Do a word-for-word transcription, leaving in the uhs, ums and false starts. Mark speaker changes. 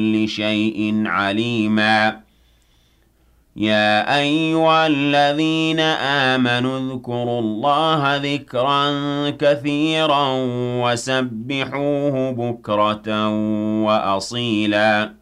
Speaker 1: بكل شيء عليما يا أيها الذين آمنوا اذكروا الله ذكرا كثيرا وسبحوه بكرة وأصيلا